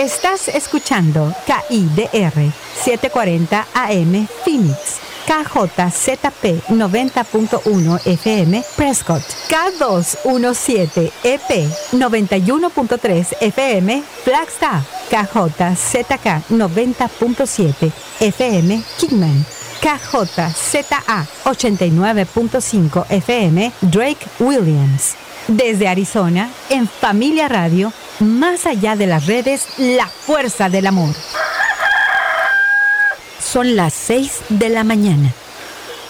Estás escuchando KIDR 740 AM Phoenix, KJZP 90.1 FM Prescott, K217 EP 91.3 FM Flagstaff, KJZK 90.7 FM Kingman, KJZA 89.5 FM Drake Williams. Desde Arizona, en Familia Radio, más allá de las redes, la fuerza del amor. Son las 6 de la mañana.